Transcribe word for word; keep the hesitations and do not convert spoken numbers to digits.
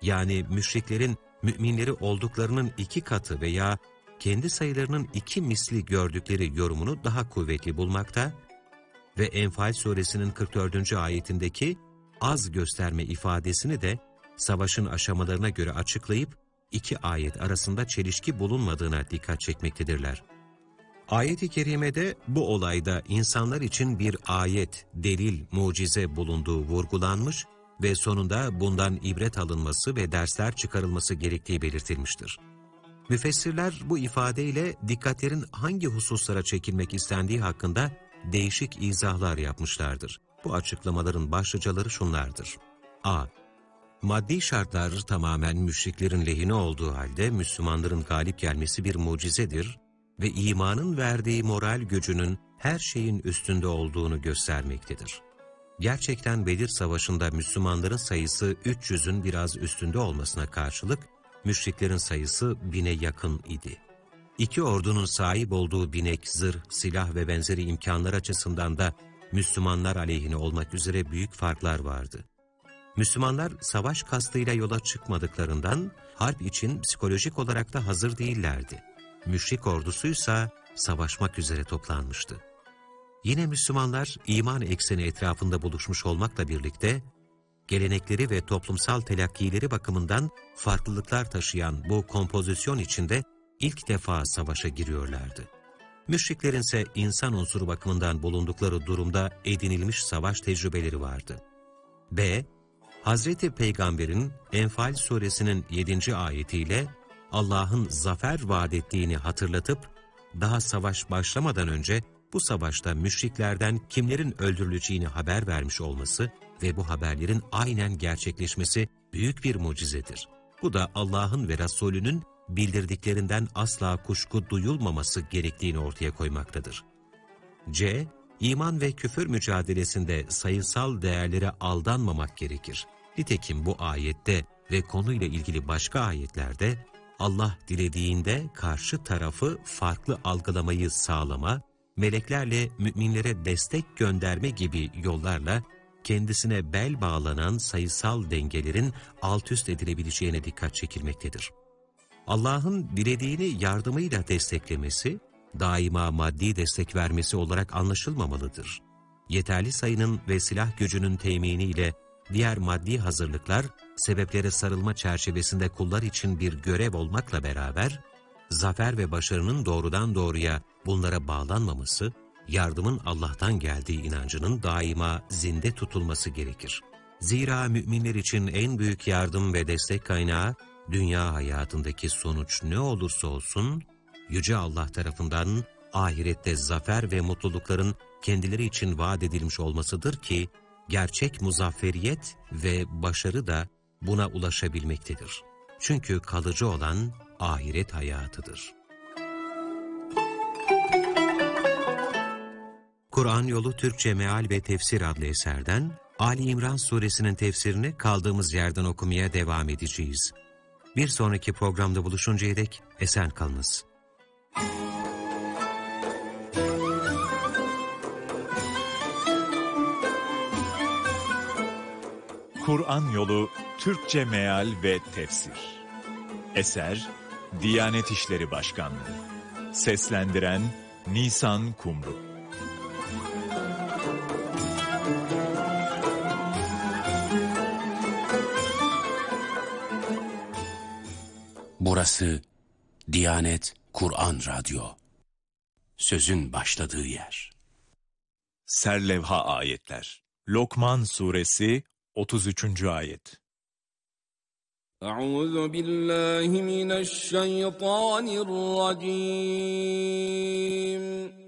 yani müşriklerin müminleri olduklarının iki katı veya kendi sayılarının iki misli gördükleri yorumunu daha kuvvetli bulmakta ve Enfal suresinin kırk dördüncü ayetindeki az gösterme ifadesini de savaşın aşamalarına göre açıklayıp iki ayet arasında çelişki bulunmadığına dikkat çekmektedirler. Ayet-i kerimede bu olayda insanlar için bir ayet, delil, mucize bulunduğu vurgulanmış ve sonunda bundan ibret alınması ve dersler çıkarılması gerektiği belirtilmiştir. Müfessirler bu ifadeyle dikkatlerin hangi hususlara çekilmek istendiği hakkında değişik izahlar yapmışlardır. Bu açıklamaların başlıcaları şunlardır. A. Maddi şartlar tamamen müşriklerin lehine olduğu halde Müslümanların galip gelmesi bir mucizedir ve imanın verdiği moral gücünün her şeyin üstünde olduğunu göstermektedir. Gerçekten Bedir Savaşı'nda Müslümanların sayısı üç yüzün biraz üstünde olmasına karşılık, müşriklerin sayısı bine yakın idi. İki ordunun sahip olduğu binek, zırh, silah ve benzeri imkanlar açısından da Müslümanlar aleyhine olmak üzere büyük farklar vardı. Müslümanlar savaş kastıyla yola çıkmadıklarından harp için psikolojik olarak da hazır değillerdi. Müşrik ordusuysa savaşmak üzere toplanmıştı. Yine Müslümanlar iman ekseni etrafında buluşmuş olmakla birlikte, gelenekleri ve toplumsal telakkileri bakımından farklılıklar taşıyan bu kompozisyon içinde ilk defa savaşa giriyorlardı. Müşriklerin ise insan unsuru bakımından bulundukları durumda edinilmiş savaş tecrübeleri vardı. B. Hazreti Peygamber'in Enfal suresinin yedinci ayetiyle Allah'ın zafer vaat ettiğini hatırlatıp, daha savaş başlamadan önce bu savaşta müşriklerden kimlerin öldürüleceğini haber vermiş olması ve bu haberlerin aynen gerçekleşmesi büyük bir mucizedir. Bu da Allah'ın ve Resulünün bildirdiklerinden asla kuşku duyulmaması gerektiğini ortaya koymaktadır. C. İman ve küfür mücadelesinde sayısal değerlere aldanmamak gerekir. Nitekim bu ayette ve konuyla ilgili başka ayetlerde Allah dilediğinde karşı tarafı farklı algılamayı sağlama, meleklerle müminlere destek gönderme gibi yollarla kendisine bel bağlanan sayısal dengelerin altüst edilebileceğine dikkat çekilmektedir. Allah'ın dilediğini yardımıyla desteklemesi, daima maddi destek vermesi olarak anlaşılmamalıdır. Yeterli sayının ve silah gücünün teminiyle diğer maddi hazırlıklar, sebeplere sarılma çerçevesinde kullar için bir görev olmakla beraber, zafer ve başarının doğrudan doğruya bunlara bağlanmaması, yardımın Allah'tan geldiği inancının daima zinde tutulması gerekir. Zira müminler için en büyük yardım ve destek kaynağı, dünya hayatındaki sonuç ne olursa olsun, Yüce Allah tarafından ahirette zafer ve mutlulukların kendileri için vaat edilmiş olmasıdır ki, gerçek muzafferiyet ve başarı da buna ulaşabilmektedir. Çünkü kalıcı olan ahiret hayatıdır. Kur'an Yolu Türkçe Meal ve Tefsir adlı eserden Ali İmran suresinin tefsirini kaldığımız yerden okumaya devam edeceğiz. Bir sonraki programda buluşuncaya dek esen kalınız. Kur'an Yolu Türkçe Meal ve Tefsir. Eser Diyanet İşleri Başkanlığı. Seslendiren Nisan Kumru. Burası Diyanet Kur'an Radyo. Sözün başladığı yer. Serlevha ayetler. Lokman suresi otuz üçüncü ayet. Euzu billahi mineşşeytanirracim.